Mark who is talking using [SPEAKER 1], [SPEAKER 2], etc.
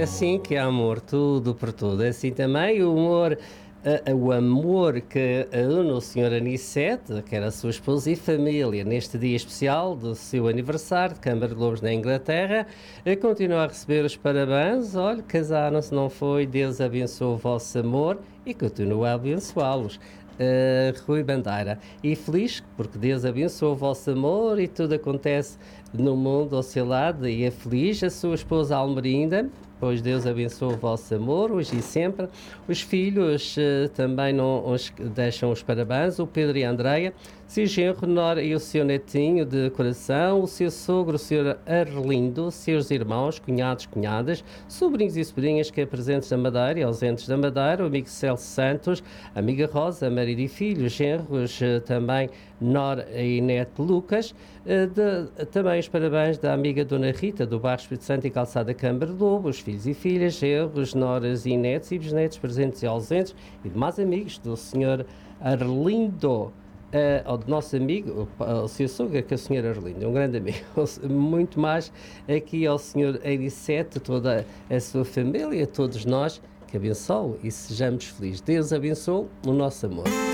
[SPEAKER 1] Assim que há amor, tudo por tudo. Assim também o amor que une o Sr. Anicete, que era a sua esposa e família, neste dia especial do seu aniversário de Câmara de Lobos na Inglaterra, continua a receber os parabéns. Olha, casaram-se, não foi? Deus abençoe o vosso amor e continua a abençoá-los. Rui Bandeira. E feliz porque Deus abençoe o vosso amor e tudo acontece no mundo ao seu lado. E é feliz a sua esposa Almerinda, pois Deus abençoe o vosso amor hoje e sempre. Os filhos também não deixam os parabéns, o Pedro e a Andreia, seu genro Nora e o seu netinho de coração, o seu sogro, o Sr. Arlindo, seus irmãos, cunhados, cunhadas, sobrinhos e sobrinhas que é presentes da Madeira e ausentes da Madeira, o amigo Celso Santos, a amiga Rosa, Maria e filhos, genros também Nora e neto Lucas, também os parabéns da amiga Dona Rita, do bairro Espírito Santo e Calçada Câmara de Lobo, os filhos e filhas, genros, noras e netos e bisnetos presentes e ausentes e demais amigos do Sr. Arlindo, ao do nosso amigo, o seu sogro, que é o Sr. Arlindo, um grande amigo, muito mais aqui ao Sr. Anicete, toda a sua família, todos nós, que abençoe e sejamos felizes. Deus abençoe o nosso amor.